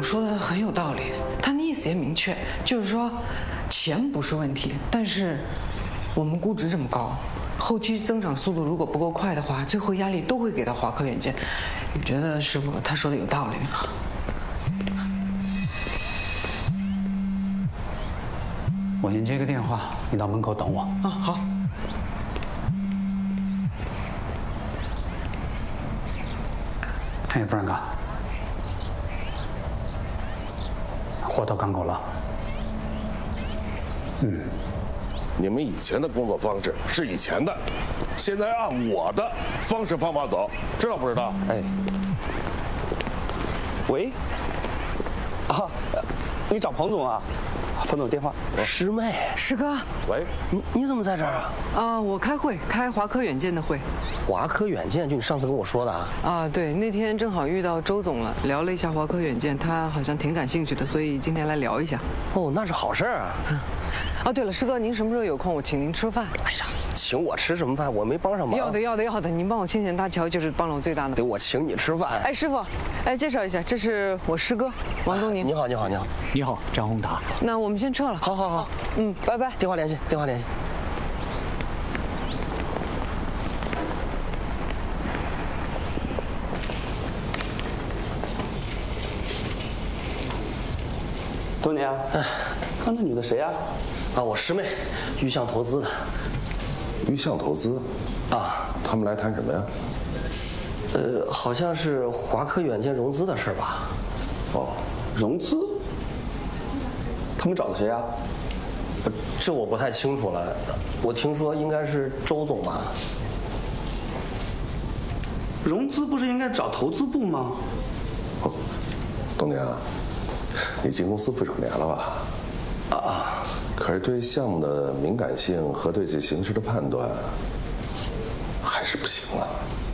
说的很有道理，他的意思也明确，就是说钱不是问题，但是我们估值这么高，后期增长速度如果不够快的话，最后压力都会给到华科远见。你觉得师傅他说的有道理吗？ 我先接个电话，你到门口等我。 啊，好。 嘿，Frank，货到港口了。 你们以前的工作方式是以前的，现在按我的方式方法走，知道不知道？ 哎，喂，啊，你找彭总啊？彭总电话。 师妹， 师哥， 喂， 你怎么在这儿啊？ 啊，我开会，开华科远见的会。 华科远见，就你上次跟我说的啊？ 啊，对，那天正好遇到周总了，聊了一下华科远见，他好像挺感兴趣的，所以今天来聊一下。 哦，那是好事儿啊。 哦，对了，师哥，您什么时候有空，我请您吃饭。 哎呀，请我吃什么饭？我没帮上忙。 要的，您帮我牵线搭桥，就是帮了我最大的。 对，我请你吃饭。 哎，师傅，哎，介绍一下，这是我师哥王东宁。 你好。 你好，张宏达。 那我们先撤了。 好。 拜拜。 电话联系。 东宁，看那女的谁呀？ 啊，我师妹，玉象投资的。 鱼象投资啊， 他们来谈什么呀？ 好像是华科远见融资的事吧？ 哦， 融资？他们找的谁呀？ 这我不太清楚了，我听说应该是周总吧。 融资不是应该找投资部吗？ 哦，东宁，你进公司不少年了吧？ 啊， 可是对项目的敏感性和对这形势的判断，还是不行啊。